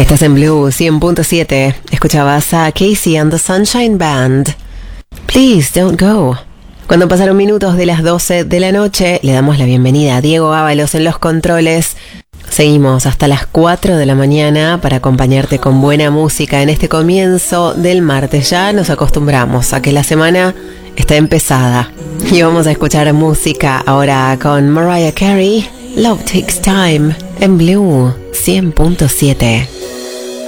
Estás en Blue 100.7. Escuchabas a Casey and the Sunshine Band. Please don't go. Cuando pasaron minutos de las 12 de la noche, le damos la bienvenida a Diego Ábalos en los controles. Seguimos hasta las 4 de la mañana para acompañarte con buena música en este comienzo del martes. Ya nos acostumbramos a que la semana está empezada. Y vamos a escuchar música ahora con Mariah Carey. Love Takes Time en Blue 100.7.